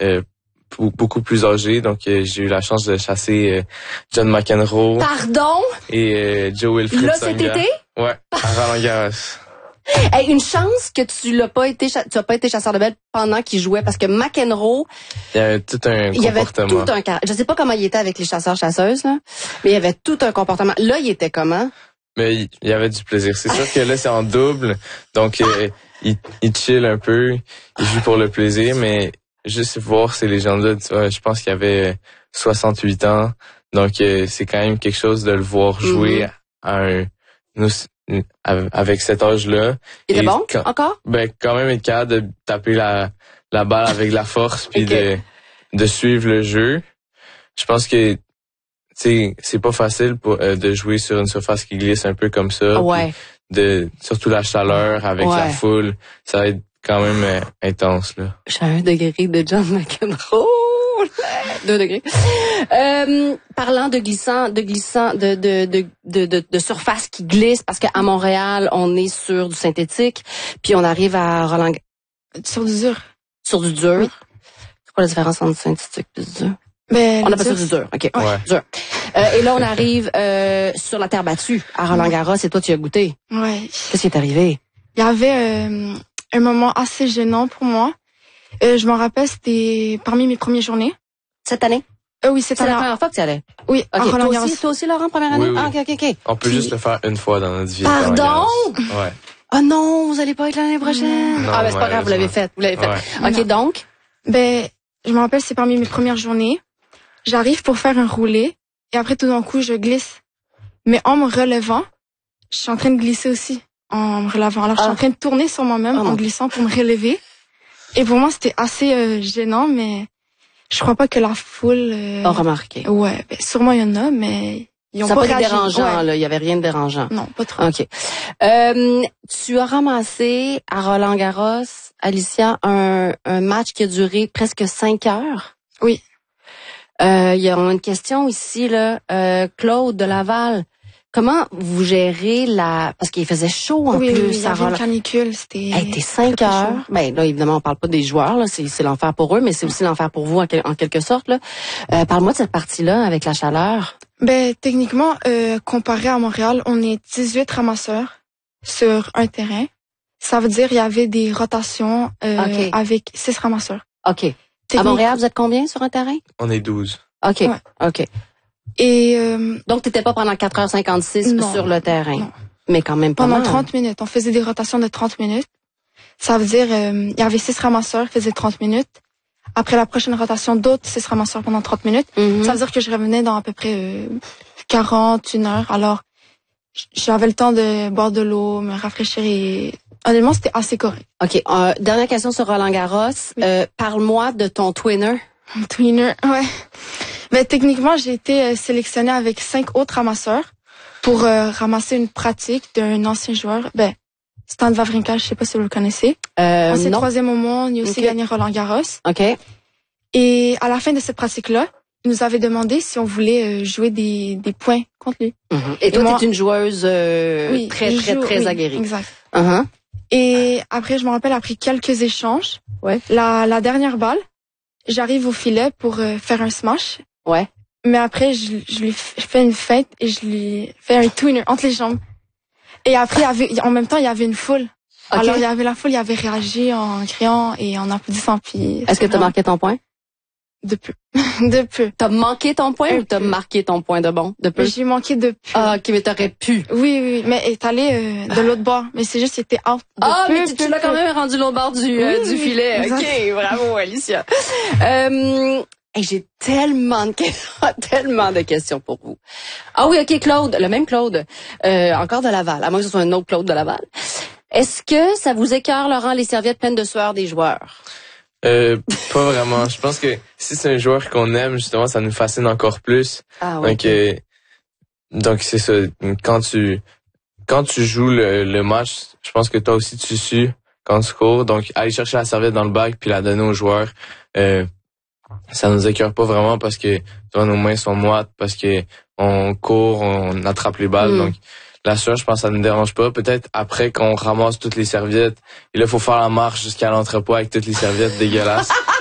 beaucoup plus âgés. Donc, j'ai eu la chance de chasser John McEnroe. Pardon? Et Joe Wilfried Là, Tsonga. cet été? Ouais, à Roland-Garros. Hey, une chance que tu as pas été chasseur de bête pendant qu'il jouait, parce que McEnroe, il y avait tout un comportement. Je sais pas comment il était avec les chasseurs-chasseuses, là, mais il y avait tout un comportement. Là, il était comment? Mais il y avait du plaisir. C'est sûr que là, c'est en double, donc il chill un peu, il joue pour le plaisir, mais juste voir ces légendes-là, tu vois, je pense qu'il avait 68 ans, donc c'est quand même quelque chose de le voir jouer avec cet âge-là. Il était bon, encore? Ben, quand même être capable de taper la balle avec de la force puis de suivre le jeu. Je pense que, tu sais, c'est pas facile de jouer sur une surface qui glisse un peu comme ça. Ouais. Surtout la chaleur avec la foule. Ça va être quand même intense, là. J'ai 1 degré de John McEnroe. 2 degrés. Parlant de surface qui glisse, parce qu'à Montréal, on est sur du synthétique, puis on arrive à Roland. Sur du dur. Sur du dur. Oui. C'est quoi la différence entre du synthétique et du dur? Ben, on appelle ça du dur. OK. Ouais. Dur. Et là, on arrive sur la terre battue à Roland-Garros, et toi, tu as goûté. Ouais. Qu'est-ce qui est arrivé? Il y avait un moment assez gênant pour moi. Je m'en rappelle, c'était parmi mes premières journées. Cette année? Oui, cette année. C'est la première fois que tu y allais? Oui, à Roland-Garros. Toi aussi, Laurent, première année? Oui. Ah, OK. On peut juste le faire une fois dans notre vie. Pardon? Ouais. Ah non, vous allez pas être l'année prochaine. Non, ben c'est pas grave, vous l'avez fait. Ouais. OK, donc? Ben, je me rappelle, c'est parmi mes premières journées. J'arrive pour faire un roulé, et après, tout d'un coup, je glisse. Mais en me relevant, je suis en train de glisser aussi, en me relevant. Alors, je suis en train de tourner sur moi-même en glissant pour me relever. Et pour moi, c'était assez gênant, mais je crois pas que la foule... a remarqué. Ouais, ben, sûrement il y en a, mais ils ont ça pas été réagi. dérangeant, là. Il y avait rien de dérangeant. Non, pas trop. OK. Tu as ramassé à Roland-Garros, Alicia, un match qui a duré presque 5 heures. Oui. Il y a une question ici, là. Claude de Laval. Comment vous gérez parce qu'il faisait chaud en plus. Oui, il y avait une canicule, c'était... T'es 5 heures. Ben, là, évidemment, on parle pas des joueurs, là. C'est l'enfer pour eux, mais c'est aussi l'enfer pour vous, en quelque sorte, là. Parle-moi de cette partie-là, avec la chaleur. Ben, techniquement, comparé à Montréal, on est 18 ramasseurs sur un terrain. Ça veut dire, il y avait des rotations, avec 6 ramasseurs. OK. À Montréal, vous êtes combien sur un terrain? On est 12. OK. Ouais. OK. Et donc, t'étais pas pendant 4h56 sur le terrain. Non. Mais quand même pas pendant mal. 30 minutes. On faisait des rotations de 30 minutes. Ça veut dire, il y avait 6 ramasseurs qui faisaient 30 minutes. Après la prochaine rotation, d'autres 6 ramasseurs pendant 30 minutes. Ça veut dire que je revenais dans à peu près 41 heures. Alors, j'avais le temps de boire de l'eau, me rafraîchir et... Honnêtement, c'était assez correct. OK. Dernière question sur Roland-Garros. Oui. Parle-moi de ton twinner. Twinner, ouais. Mais techniquement, j'ai été sélectionnée avec 5 autres ramasseurs pour ramasser une pratique d'un ancien joueur. Ben, Stan Wawrinka, je sais pas si vous le connaissez. Ancien 3e au monde, il a aussi gagné Roland-Garros. OK. Et à la fin de cette pratique-là, il nous avait demandé si on voulait jouer des points contre lui. Et toi, t'es une joueuse très aguerrie. Exact. Et après, je me rappelle, après quelques échanges, la dernière balle, j'arrive au filet pour faire un smash. Ouais. Mais après, je lui fais une feinte et je lui fais un twinner entre les jambes. Et après, en même temps, il y avait une foule. Okay. Alors, il y avait la foule, il avait réagi en criant et en applaudissant. Puis, est-ce que t'as marqué ton point? De peu. De peu. T'as manqué ton point ou t'as marqué ton point de bon? De peu? J'ai manqué de peu. Ah, ok, mais t'aurais pu. Oui, mais elle est allée de l'autre bord. Mais c'est juste, c'était out. Mais tu l'as quand même rendu l'autre bord du filet. Exact. Ok, bravo, Alicia. J'ai tellement de questions pour vous. Ah oui, ok, Claude, le même Claude. Encore de Laval, à moins que ce soit un autre Claude de Laval. Est-ce que ça vous écœure, Laurent, les serviettes pleines de sueur des joueurs? Pas vraiment. Je pense que si c'est un joueur qu'on aime, justement, ça nous fascine encore plus. Ah ouais. Donc c'est ça. Quand tu joues le match, je pense que toi aussi tu sues quand tu cours. Donc aller chercher la serviette dans le bac puis la donner aux joueurs, ça nous écœure pas vraiment parce que toi, nos mains sont moites, parce que on court, on attrape les balles. Donc la sueur, je pense, ça ne dérange pas. Peut-être après qu'on ramasse toutes les serviettes, et là, il faut faire la marche jusqu'à l'entrepôt avec toutes les serviettes dégueulasses.